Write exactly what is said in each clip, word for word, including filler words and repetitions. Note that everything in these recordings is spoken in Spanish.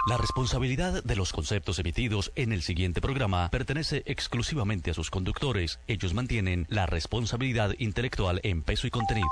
La responsabilidad de los conceptos emitidos en el siguiente programa pertenece exclusivamente a sus conductores. Ellos mantienen la responsabilidad intelectual en peso y contenido.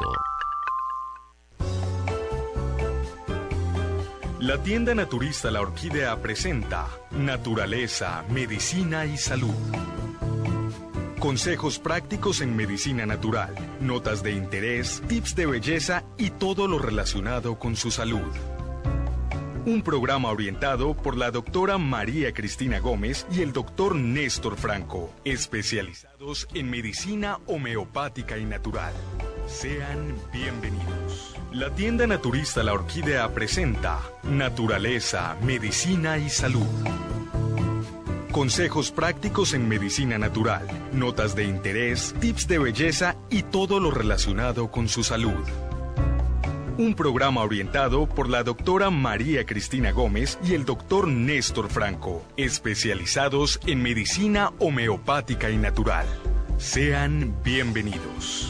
La tienda naturista La Orquídea presenta Naturaleza, Medicina y Salud. Consejos prácticos en medicina natural, notas de interés, tips de belleza y todo lo relacionado con su salud. Un programa orientado por la doctora María Cristina Gómez y el doctor Néstor Franco, especializados en medicina homeopática y natural. Sean bienvenidos. La tienda naturista La Orquídea presenta Naturaleza, Medicina y Salud. Consejos prácticos en medicina natural, notas de interés, tips de belleza y todo lo relacionado con su salud. Un programa orientado por la doctora María Cristina Gómez y el doctor Néstor Franco, especializados en medicina homeopática y natural. Sean bienvenidos.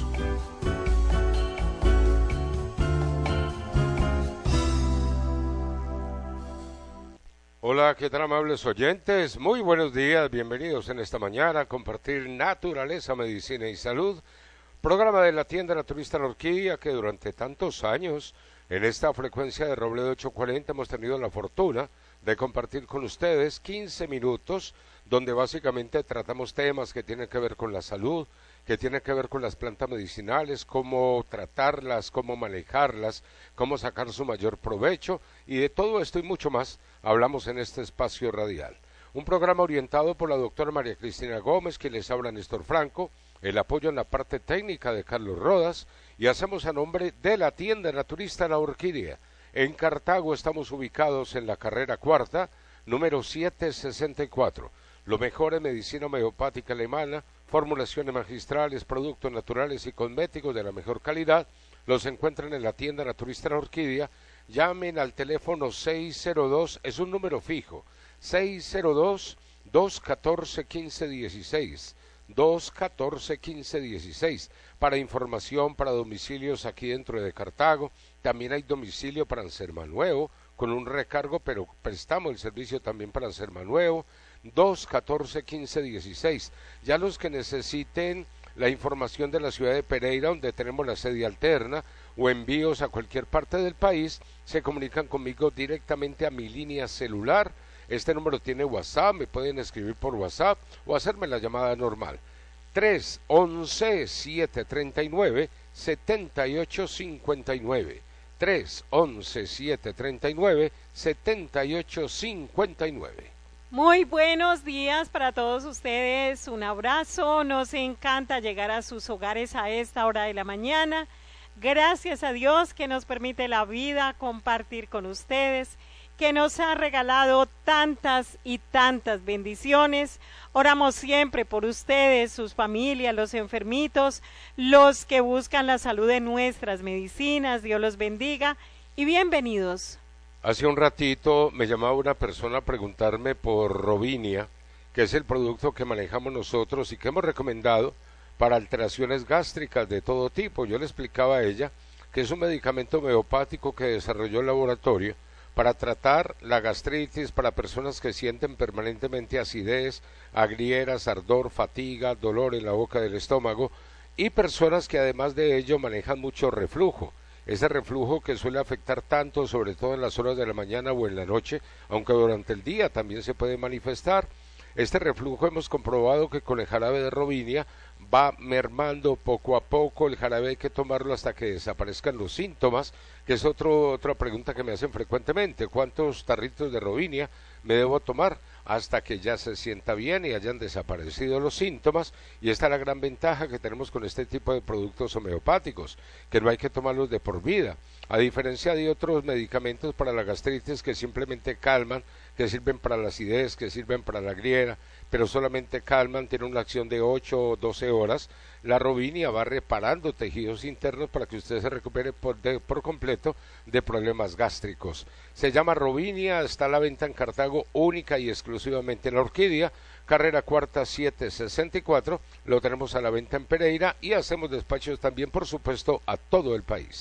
Hola, ¿qué tal, amables oyentes? Muy buenos días, bienvenidos en esta mañana a compartir Naturaleza, Medicina y Salud, programa de la tienda naturista La Orquídea, que durante tantos años en esta frecuencia de Robledo ochocientos cuarenta hemos tenido la fortuna de compartir con ustedes quince minutos, donde básicamente tratamos temas que tienen que ver con la salud, que tienen que ver con las plantas medicinales, cómo tratarlas, cómo manejarlas, cómo sacar su mayor provecho, y de todo esto y mucho más hablamos en este espacio radial. Un programa orientado por la doctora María Cristina Gómez, quien les habla Néstor Franco, el apoyo en la parte técnica de Carlos Rodas, y hacemos a nombre de la tienda naturista La Orquídea. En Cartago estamos ubicados en la carrera cuarta, número setecientos sesenta y cuatro. Lo mejor en medicina homeopática alemana, formulaciones magistrales, productos naturales y cosméticos de la mejor calidad, los encuentran en la tienda naturista La Orquídea. Llamen al teléfono seis cero dos, es un número fijo, seis cero dos, dos uno cuatro, uno cinco uno seis, dos uno cuatro, uno cinco uno seis, para información, para domicilios aquí dentro de Cartago. También hay domicilio para Anserma Nuevo, con un recargo, pero prestamos el servicio también para Anserma Nuevo, dos uno cuatro, uno cinco uno seis. Ya los que necesiten la información de la ciudad de Pereira, donde tenemos la sede alterna, o envíos a cualquier parte del país, se comunican conmigo directamente a mi línea celular. Este número tiene WhatsApp, me pueden escribir por WhatsApp o hacerme la llamada normal. tres once, siete treinta y nueve, setenta y ocho cincuenta y nueve. tres once, siete treinta y nueve, setenta y ocho cincuenta y nueve. Muy buenos días para todos ustedes, un abrazo, nos encanta llegar a sus hogares a esta hora de la mañana. Gracias a Dios que nos permite la vida compartir con ustedes, que nos ha regalado tantas y tantas bendiciones. Oramos siempre por ustedes, sus familias, los enfermitos, los que buscan la salud de nuestras medicinas. Dios los bendiga y bienvenidos. Hace un ratito me llamaba una persona a preguntarme por Rovinia, que es el producto que manejamos nosotros y que hemos recomendado para alteraciones gástricas de todo tipo. Yo le explicaba a ella que es un medicamento homeopático que desarrolló el laboratorio para tratar la gastritis para personas que sienten permanentemente acidez, agrieras, ardor, fatiga, dolor en la boca del estómago, y personas que además de ello manejan mucho reflujo. Ese reflujo que suele afectar tanto, sobre todo en las horas de la mañana o en la noche, aunque durante el día también se puede manifestar. Este reflujo hemos comprobado que con el jarabe de Rovinia va mermando poco a poco. El jarabe hay que tomarlo hasta que desaparezcan los síntomas, que es otro, otra pregunta que me hacen frecuentemente. ¿Cuántos tarritos de Rovinia me debo tomar? Hasta que ya se sienta bien y hayan desaparecido los síntomas. Y esta es la gran ventaja que tenemos con este tipo de productos homeopáticos, que no hay que tomarlos de por vida, a diferencia de otros medicamentos para la gastritis que simplemente calman, que sirven para la acidez, que sirven para la griera, pero solamente calman, tienen una acción de ocho o doce horas. La Rovinia va reparando tejidos internos para que usted se recupere por, de, por completo de problemas gástricos. Se llama Rovinia, está a la venta en Cartago, única y exclusivamente en La Orquídea, carrera cuarta setecientos sesenta y cuatro, lo tenemos a la venta en Pereira y hacemos despachos también, por supuesto, a todo el país.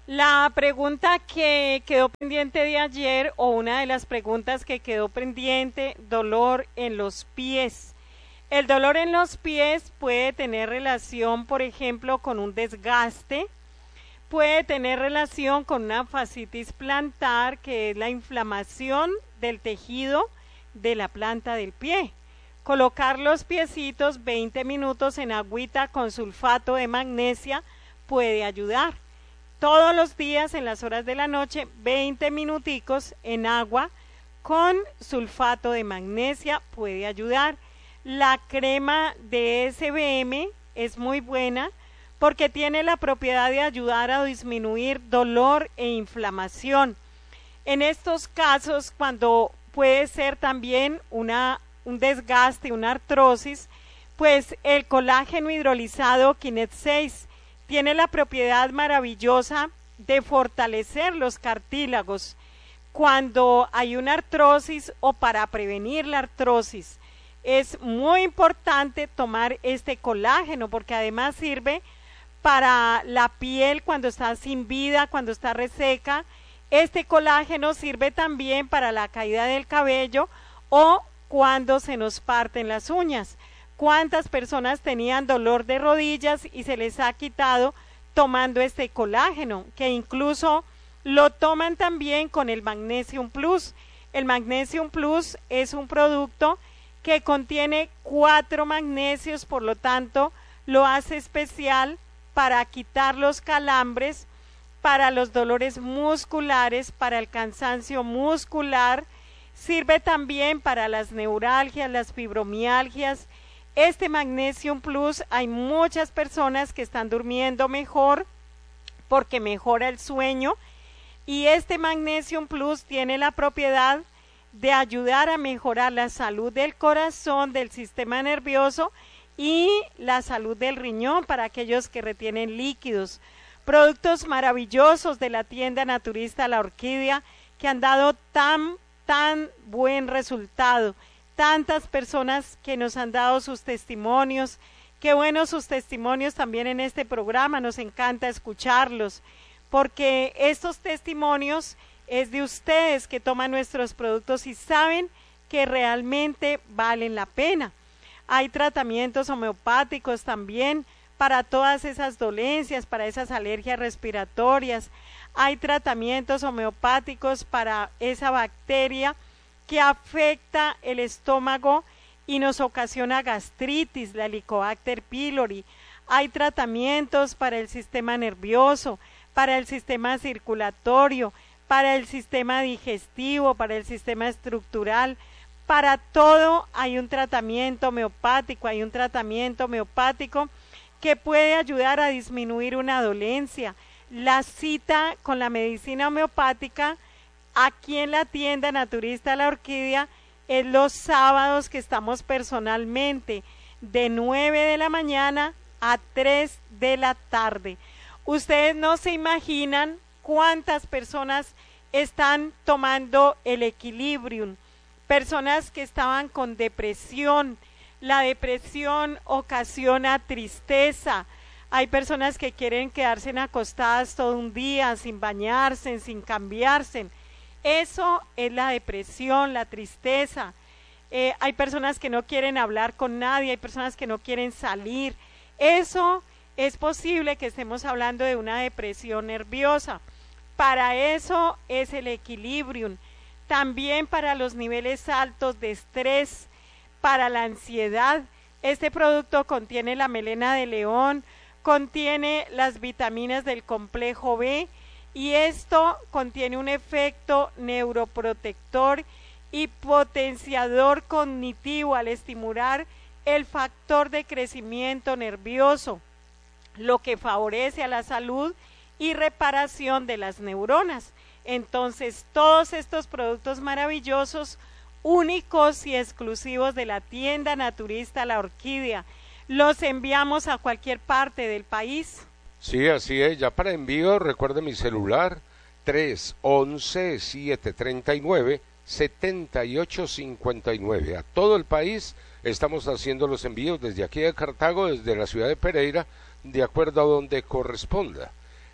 La pregunta que quedó pendiente de ayer, o una de las preguntas que quedó pendiente, dolor en los pies. El dolor en los pies puede tener relación, por ejemplo, con un desgaste, puede tener relación con una fascitis plantar, que es la inflamación del tejido de la planta del pie. Colocar los piecitos veinte minutos en agüita con sulfato de magnesia puede ayudar. Todos los días en las horas de la noche, veinte minuticos en agua con sulfato de magnesia puede ayudar. La crema de S B M es muy buena porque tiene la propiedad de ayudar a disminuir dolor e inflamación. En estos casos, cuando puede ser también una, un desgaste, una artrosis, pues el colágeno hidrolizado Kinet seis tiene la propiedad maravillosa de fortalecer los cartílagos cuando hay una artrosis o para prevenir la artrosis. Es muy importante tomar este colágeno porque además sirve para la piel cuando está sin vida, cuando está reseca. Este colágeno sirve también para la caída del cabello o cuando se nos parten las uñas. ¿Cuántas personas tenían dolor de rodillas y se les ha quitado tomando este colágeno? Que incluso lo toman también con el Magnesium Plus. El Magnesium Plus es un producto que contiene cuatro magnesios, por lo tanto lo hace especial para quitar los calambres, para los dolores musculares, para el cansancio muscular. Sirve también para las neuralgias, las fibromialgias. Este Magnesium Plus, hay muchas personas que están durmiendo mejor porque mejora el sueño, y este Magnesium Plus tiene la propiedad de ayudar a mejorar la salud del corazón, del sistema nervioso y la salud del riñón para aquellos que retienen líquidos. Productos maravillosos de la tienda naturista La Orquídea que han dado tan, tan buen resultado. Tantas personas que nos han dado sus testimonios. Qué buenos sus testimonios también en este programa, nos encanta escucharlos, porque estos testimonios es de ustedes que toman nuestros productos y saben que realmente valen la pena. Hay tratamientos homeopáticos también para todas esas dolencias, para esas alergias respiratorias. Hay tratamientos homeopáticos para esa bacteria que afecta el estómago y nos ocasiona gastritis, la Helicobacter pylori. Hay tratamientos para el sistema nervioso, para el sistema circulatorio, para el sistema digestivo, para el sistema estructural. Para todo hay un tratamiento homeopático, hay un tratamiento homeopático que puede ayudar a disminuir una dolencia. La cita con la medicina homeopática aquí en la tienda naturista La Orquídea es los sábados que estamos personalmente de nueve de la mañana a tres de la tarde. Ustedes no se imaginan cuántas personas están tomando el Equilibrium, personas que estaban con depresión. La depresión ocasiona tristeza. Hay personas que quieren quedarse acostadas todo un día sin bañarse, sin cambiarse. Eso es la depresión, la tristeza. Eh, hay personas que no quieren hablar con nadie, hay personas que no quieren salir. Eso es posible que estemos hablando de una depresión nerviosa. Para eso es el Equilibrium. También para los niveles altos de estrés, para la ansiedad. Este producto contiene la melena de león, contiene las vitaminas del complejo B, y esto contiene un efecto neuroprotector y potenciador cognitivo al estimular el factor de crecimiento nervioso, lo que favorece a la salud y reparación de las neuronas. Entonces, todos estos productos maravillosos, únicos y exclusivos de la tienda naturista La Orquídea, los enviamos a cualquier parte del país. Sí, así es. Ya para envío, recuerde mi celular, tres once, siete treinta y nueve, setenta y ocho cincuenta y nueve. A todo el país estamos haciendo los envíos desde aquí de Cartago, desde la ciudad de Pereira, de acuerdo a donde corresponda.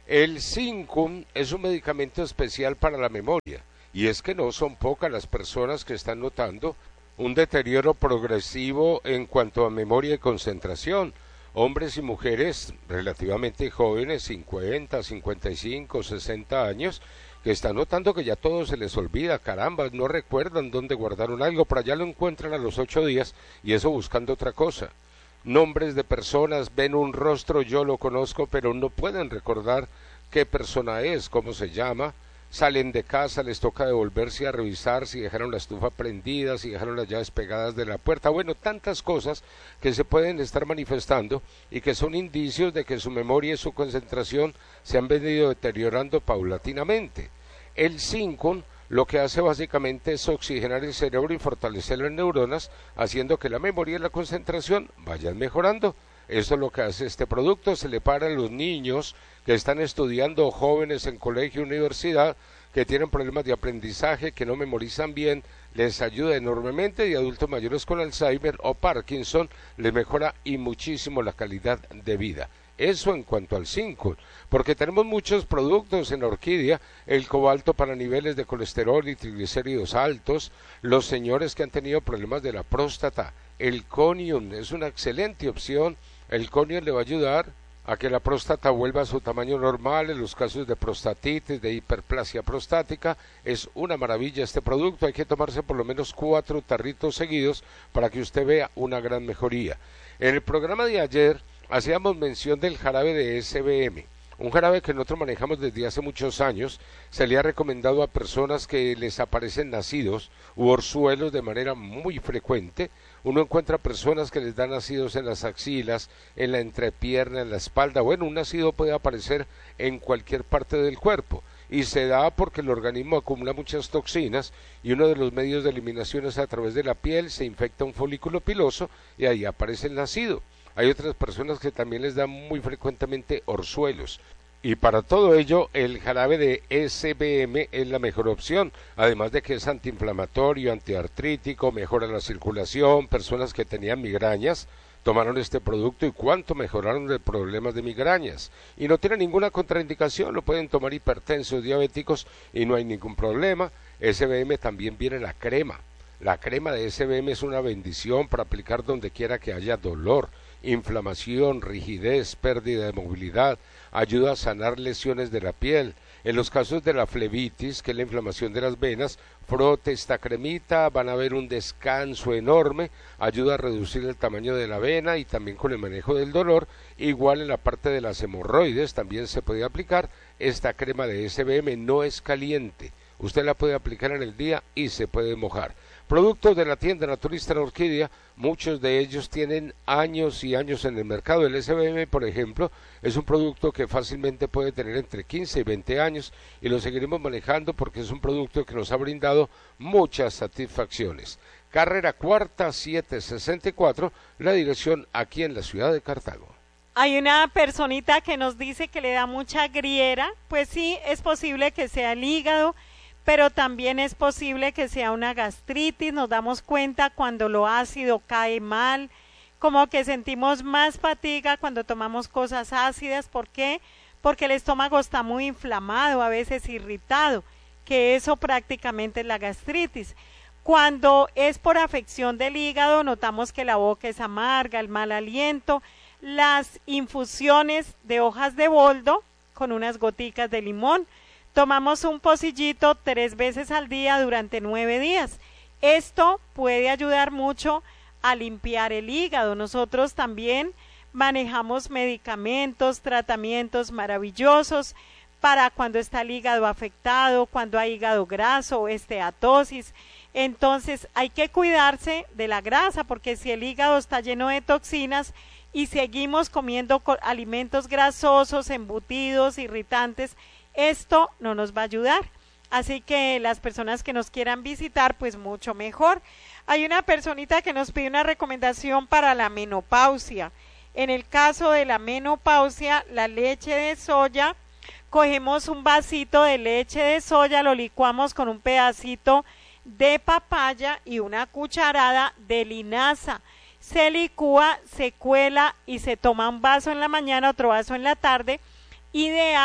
El Zincum es un medicamento especial para la memoria, y es que no son pocas las personas que están notando un deterioro progresivo en cuanto a memoria y concentración. Hombres y mujeres relativamente jóvenes, cincuenta, cincuenta y cinco, sesenta años, que están notando que ya todo se les olvida, caramba, no recuerdan dónde guardaron algo, por allá lo encuentran a los ocho días, y eso buscando otra cosa. Nombres de personas, ven un rostro, yo lo conozco, pero no pueden recordar qué persona es, cómo se llama. Salen de casa, les toca devolverse a revisar si dejaron la estufa prendida, si dejaron las llaves pegadas de la puerta, bueno, tantas cosas que se pueden estar manifestando y que son indicios de que su memoria y su concentración se han venido deteriorando paulatinamente. El Zincum lo que hace básicamente es oxigenar el cerebro y fortalecer las neuronas, haciendo que la memoria y la concentración vayan mejorando. Eso es lo que hace este producto. Se le para a los niños que están estudiando, jóvenes en colegio, universidad, que tienen problemas de aprendizaje, que no memorizan bien, les ayuda enormemente, y adultos mayores con Alzheimer o Parkinson les mejora y muchísimo la calidad de vida. Eso en cuanto al Zincum, porque tenemos muchos productos en la orquídea, el cobalto para niveles de colesterol y triglicéridos altos, los señores que han tenido problemas de la próstata, el Conium es una excelente opción. El Conium le va a ayudar a que la próstata vuelva a su tamaño normal en los casos de prostatitis, de hiperplasia prostática. Es una maravilla este producto, hay que tomarse por lo menos cuatro tarritos seguidos para que usted vea una gran mejoría. En el programa de ayer hacíamos mención del jarabe de S B M, un jarabe que nosotros manejamos desde hace muchos años. Se le ha recomendado a personas que les aparecen nacidos u orzuelos de manera muy frecuente. Uno encuentra personas que les dan nacidos en las axilas, en la entrepierna, en la espalda. Bueno, un nacido puede aparecer en cualquier parte del cuerpo y se da porque el organismo acumula muchas toxinas y uno de los medios de eliminación es a través de la piel, se infecta un folículo piloso y ahí aparece el nacido. Hay otras personas que también les dan muy frecuentemente orzuelos. Y para todo ello, el jarabe de S B M es la mejor opción, además de que es antiinflamatorio, antiartrítico, mejora la circulación. Personas que tenían migrañas tomaron este producto y cuánto mejoraron de problemas de migrañas. Y no tiene ninguna contraindicación, lo pueden tomar hipertensos, diabéticos y no hay ningún problema. S B M también viene la crema. La crema de S B M es una bendición para aplicar donde quiera que haya dolor, inflamación, rigidez, pérdida de movilidad, ayuda a sanar lesiones de la piel. En los casos de la flebitis, que es la inflamación de las venas, frote esta cremita, van a ver un descanso enorme, ayuda a reducir el tamaño de la vena y también con el manejo del dolor. Igual en la parte de las hemorroides también se puede aplicar. Esta crema de S B M no es caliente, usted la puede aplicar en el día y se puede mojar. Productos de la tienda Naturista La Orquídea, muchos de ellos tienen años y años en el mercado. El S B M, por ejemplo, es un producto que fácilmente puede tener entre quince y veinte años y lo seguiremos manejando porque es un producto que nos ha brindado muchas satisfacciones. Carrera Cuarta, setecientos sesenta y cuatro, la dirección aquí en la ciudad de Cartago. Hay una personita que nos dice que le da mucha griera. Pues sí, es posible que sea el hígado, pero también es posible que sea una gastritis. Nos damos cuenta cuando lo ácido cae mal, como que sentimos más fatiga cuando tomamos cosas ácidas. ¿Por qué? Porque el estómago está muy inflamado, a veces irritado, que eso prácticamente es la gastritis. Cuando es por afección del hígado, notamos que la boca es amarga, el mal aliento, las infusiones de hojas de boldo con unas goticas de limón. Tomamos un pocillito tres veces al día durante nueve días. Esto puede ayudar mucho a limpiar el hígado. Nosotros también manejamos medicamentos, tratamientos maravillosos para cuando está el hígado afectado, cuando hay hígado graso o esteatosis. Entonces hay que cuidarse de la grasa, porque si el hígado está lleno de toxinas y seguimos comiendo alimentos grasosos, embutidos, irritantes, esto no nos va a ayudar. Así que las personas que nos quieran visitar, pues mucho mejor. Hay una personita que nos pide una recomendación para la menopausia. En el caso de la menopausia, la leche de soya, cogemos un vasito de leche de soya, lo licuamos con un pedacito de papaya y una cucharada de linaza. Se licúa, se cuela y se toma un vaso en la mañana, otro vaso en la tarde. Ideal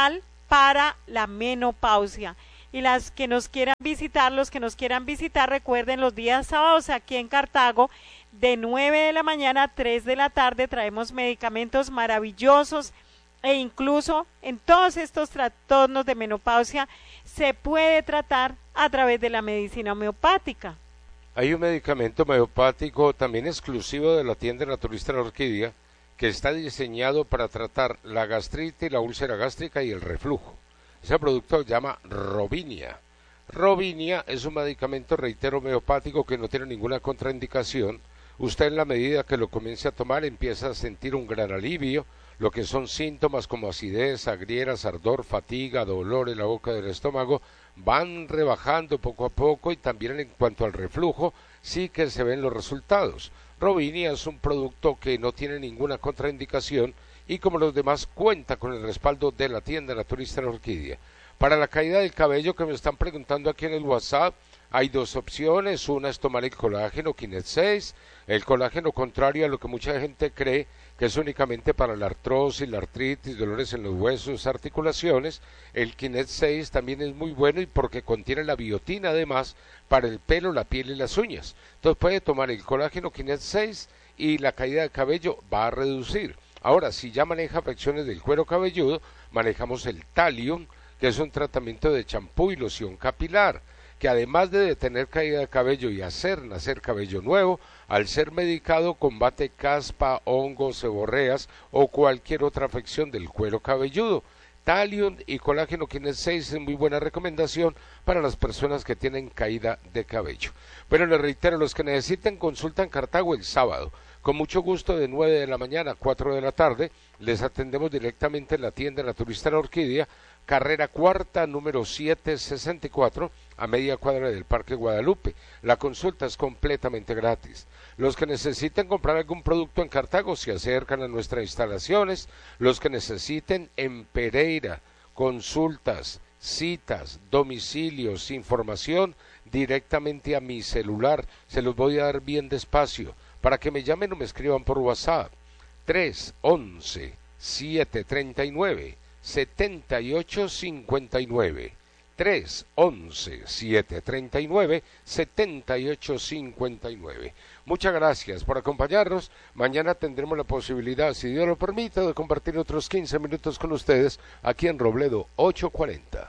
para la menopausia. Y las que nos quieran visitar, los que nos quieran visitar, recuerden los días sábados aquí en Cartago, de nueve de la mañana a tres de la tarde, traemos medicamentos maravillosos e incluso en todos estos trastornos de menopausia se puede tratar a través de la medicina homeopática. Hay un medicamento homeopático también exclusivo de la tienda naturista La Orquídea que está diseñado para tratar la gastritis, la úlcera gástrica y el reflujo. Ese producto se llama Robinia. Robinia es un medicamento, reitero, homeopático que no tiene ninguna contraindicación. Usted en la medida que lo comience a tomar empieza a sentir un gran alivio, lo que son síntomas como acidez, agrieras, ardor, fatiga, dolor en la boca del estómago, van rebajando poco a poco y también en cuanto al reflujo sí que se ven los resultados. Robinia es un producto que no tiene ninguna contraindicación y como los demás cuenta con el respaldo de la tienda naturista La Orquídea. Para la caída del cabello que me están preguntando aquí en el WhatsApp, hay dos opciones, una es tomar el colágeno Kinet seis, el colágeno contrario a lo que mucha gente cree que es únicamente para la artrosis, la artritis, dolores en los huesos, articulaciones. El Kinet seis también es muy bueno y porque contiene la biotina además para el pelo, la piel y las uñas. Entonces puede tomar el colágeno Kinet seis y la caída de cabello va a reducir. Ahora, si ya maneja afecciones del cuero cabelludo, manejamos el Talium, que es un tratamiento de champú y loción capilar, que además de detener caída de cabello y hacer nacer cabello nuevo, al ser medicado combate caspa, hongos, seborreas o cualquier otra afección del cuero cabelludo. Talium y colágeno Kinet seis es muy buena recomendación para las personas que tienen caída de cabello. Pero les reitero, los que necesiten consulta en Cartago el sábado, con mucho gusto de nueve de la mañana a cuatro de la tarde, les atendemos directamente en la tienda naturista La Orquídea, carrera cuarta, número setecientos sesenta y cuatro, a media cuadra del Parque Guadalupe. La consulta es completamente gratis. Los que necesiten comprar algún producto en Cartago se acercan a nuestras instalaciones. Los que necesiten en Pereira, consultas, citas, domicilios, información, directamente a mi celular. Se los voy a dar bien despacio para que me llamen o me escriban por WhatsApp. tres once, siete treinta y nueve, setenta y ocho cincuenta y nueve. tres once, siete treinta y nueve, setenta y ocho cincuenta y nueve. Muchas gracias por acompañarnos. Mañana tendremos la posibilidad, si Dios lo permite, de compartir otros quince minutos con ustedes aquí en Robledo ochocientos cuarenta.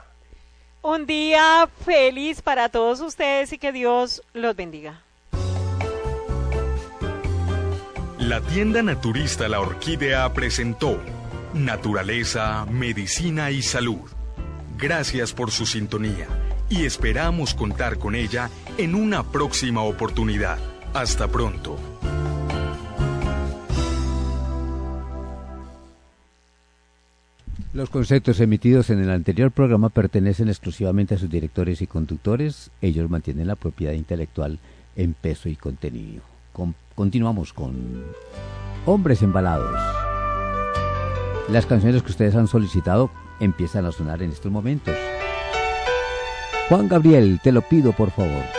Un día feliz para todos ustedes y que Dios los bendiga. La tienda naturista La Orquídea presentó Naturaleza, Medicina y Salud. Gracias por su sintonía y esperamos contar con ella en una próxima oportunidad. Hasta pronto. Los conceptos emitidos en el anterior programa pertenecen exclusivamente a sus directores y conductores. Ellos mantienen la propiedad intelectual en peso y contenido. Con, continuamos con Hombres Embalados. Las canciones que ustedes han solicitado empiezan a sonar en estos momentos. Juan Gabriel, te lo pido por favor.